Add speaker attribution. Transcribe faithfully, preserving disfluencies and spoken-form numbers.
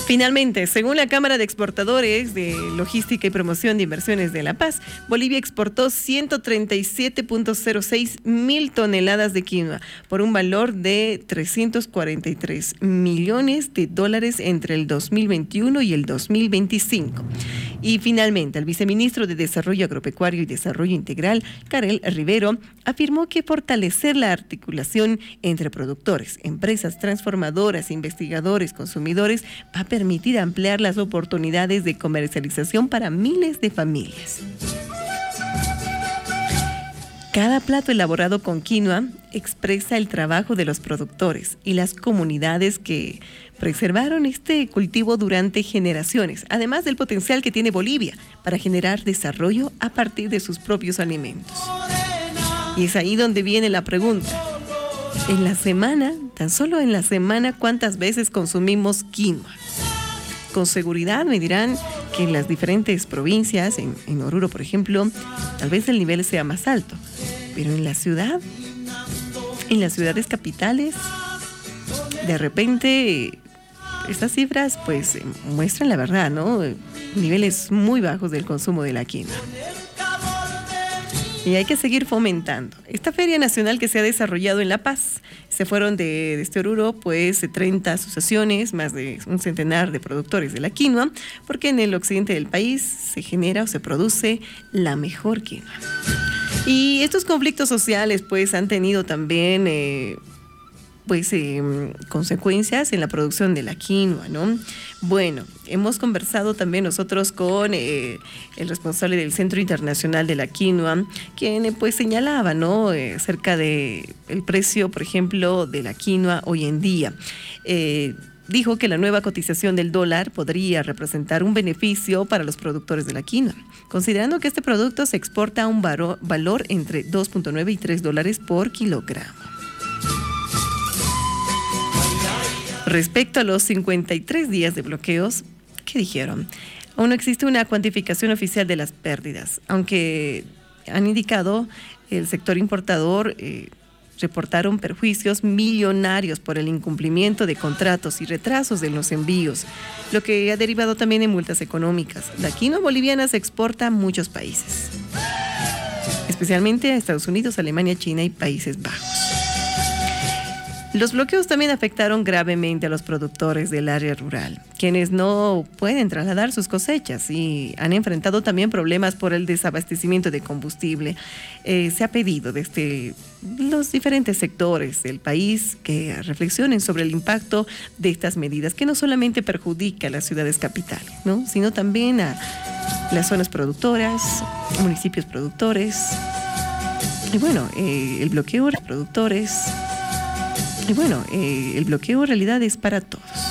Speaker 1: Finalmente, según la Cámara de Exportadores de Logística y Promoción de Inversiones de La Paz, Bolivia exportó ciento treinta y siete punto cero seis mil toneladas de quinoa por un valor de trescientos cuarenta y tres millones de dólares entre el dos mil veintiuno y el dos mil veinticinco. Y finalmente, el viceministro de Desarrollo Agropecuario y Desarrollo Integral, Karel Rivero, afirmó que fortalecer la articulación entre productores, empresas transformadoras, investigadores, consumidores, va a permitir ampliar las oportunidades de comercialización para miles de familias. Cada plato elaborado con quinoa expresa el trabajo de los productores y las comunidades que preservaron este cultivo durante generaciones, además del potencial que tiene Bolivia para generar desarrollo a partir de sus propios alimentos. Y es ahí donde viene la pregunta. En la semana, tan solo en la semana, ¿cuántas veces consumimos quinoa? Con seguridad me dirán que en las diferentes provincias, en, en Oruro, por ejemplo, tal vez el nivel sea más alto. Pero en la ciudad, en las ciudades capitales, de repente, estas cifras pues muestran la verdad, ¿no? Niveles muy bajos del consumo de la quinoa. Y hay que seguir fomentando. Esta Feria Nacional que se ha desarrollado en La Paz, se fueron de, de este Oruro, pues, treinta asociaciones, más de un centenar de productores de la quinoa, porque en el occidente del país se genera o se produce la mejor quinoa. Y estos conflictos sociales, pues, han tenido también, eh, pues, eh, consecuencias en la producción de la quinoa, ¿no? Bueno, hemos conversado también nosotros con eh, el responsable del Centro Internacional de la Quinoa, quien eh, pues señalaba, ¿no? Eh, acerca de el precio, por ejemplo, de la quinoa hoy en día. Eh, dijo que la nueva cotización del dólar podría representar un beneficio para los productores de la quinoa, considerando que este producto se exporta a un varo, valor entre dos punto nueve y tres dólares por kilogramo. Respecto a los cincuenta y tres días de bloqueos, ¿qué dijeron? Aún no existe una cuantificación oficial de las pérdidas, aunque han indicado el sector importador eh, reportaron perjuicios millonarios por el incumplimiento de contratos y retrasos de los envíos, lo que ha derivado también en multas económicas. La quinoa boliviana se exporta a muchos países, especialmente a Estados Unidos, Alemania, China y Países Bajos. Los bloqueos también afectaron gravemente a los productores del área rural, quienes no pueden trasladar sus cosechas y han enfrentado también problemas por el desabastecimiento de combustible. Eh, se ha pedido desde los diferentes sectores del país que reflexionen sobre el impacto de estas medidas, que no solamente perjudica a las ciudades capitales, ¿no? Sino también a las zonas productoras, municipios productores. Y bueno, eh, el bloqueo de los productores... Y bueno, eh, el bloqueo en realidad es para todos.